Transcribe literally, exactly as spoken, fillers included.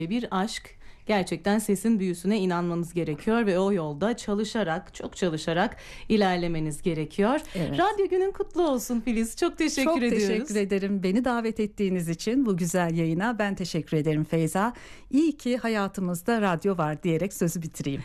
bir aşk. Gerçekten sesin büyüsüne inanmanız gerekiyor ve o yolda çalışarak, çok çalışarak ilerlemeniz gerekiyor. Evet. Radyo günün kutlu olsun Filiz. Çok teşekkür Çok ediyoruz. teşekkür ederim. Beni davet ettiğiniz için bu güzel yayına ben teşekkür ederim Feyza. İyi ki hayatımızda radyo var diyerek sözü bitireyim.